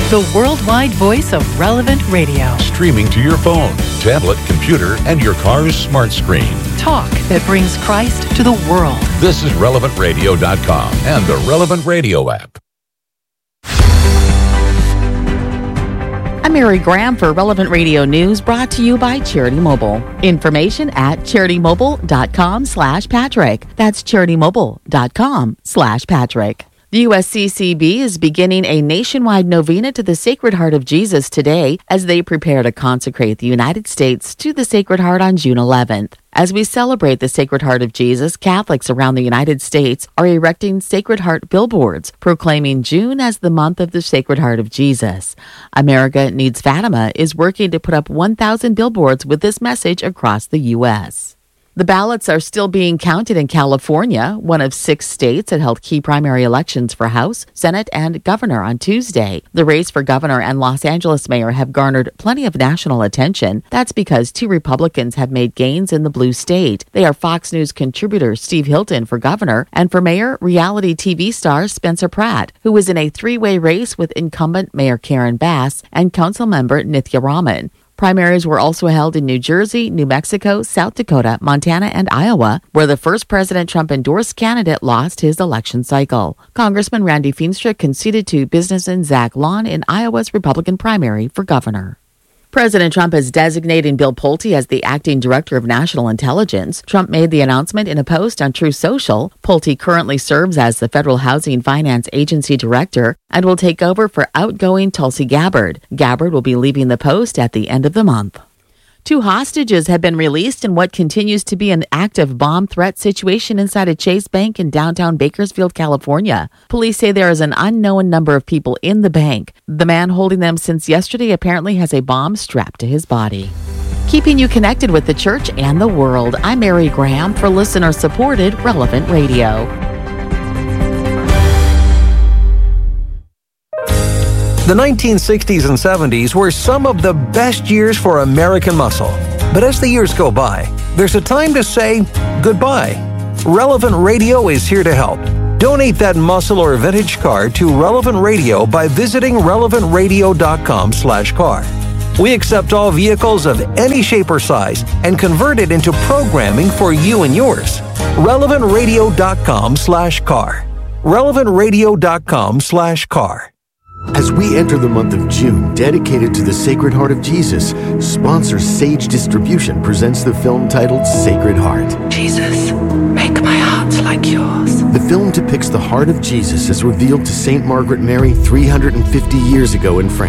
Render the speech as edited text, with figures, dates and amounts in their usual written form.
the worldwide voice of Relevant Radio. Streaming to your phone, tablet, computer, and your car's smart screen. Talk that brings Christ to the world. This is RelevantRadio.com and the Relevant Radio app. I'm Mary Graham for Relevant Radio News, brought to you by Charity Mobile. Information at CharityMobile.com/Patrick. That's CharityMobile.com/Patrick. The USCCB is beginning a nationwide novena to the Sacred Heart of Jesus today as they prepare to consecrate the United States to the Sacred Heart on June 11th. As we celebrate the Sacred Heart of Jesus, Catholics around the United States are erecting Sacred Heart billboards, proclaiming June as the month of the Sacred Heart of Jesus. America Needs Fatima is working to put up 1,000 billboards with this message across the U.S. The ballots are still being counted in California, one of 6 states that held key primary elections for House, Senate, and governor on Tuesday. The race for governor and Los Angeles mayor have garnered plenty of national attention. That's because 2 Republicans have made gains in the blue state. They are Fox News contributor Steve Hilton for governor, and for mayor, reality TV star Spencer Pratt, who is in a 3-way race with incumbent Mayor Karen Bass and council member Nithya Raman. Primaries were also held in New Jersey, New Mexico, South Dakota, Montana, and Iowa, where the first President Trump-endorsed candidate lost his election cycle. Congressman Randy Feenstra conceded to businessman Zach Lawn in Iowa's Republican primary for governor. President Trump is designating Bill Pulte as the acting director of national intelligence. Trump made the announcement in a post on Truth Social. Pulte currently serves as the Federal Housing Finance Agency director and will take over for outgoing Tulsi Gabbard. Gabbard will be leaving the post at the end of the month. 2 hostages have been released in what continues to be an active bomb threat situation inside a Chase Bank in downtown Bakersfield, California. Police say there is an unknown number of people in the bank. The man holding them since yesterday apparently has a bomb strapped to his body. Keeping you connected with the church and the world, I'm Mary Graham for listener-supported Relevant Radio. The 1960s and 70s were some of the best years for American muscle. But as the years go by, there's a time to say goodbye. Relevant Radio is here to help. Donate that muscle or vintage car to Relevant Radio by visiting relevantradio.com/car. We accept all vehicles of any shape or size and convert it into programming for you and yours. relevantradio.com/car. relevantradio.com/car. As we enter the month of June, dedicated to the Sacred Heart of Jesus, sponsor Sage Distribution presents the film titled Sacred Heart. Jesus, make my heart like yours. The film depicts the heart of Jesus as revealed to St. Margaret Mary 350 years ago in France.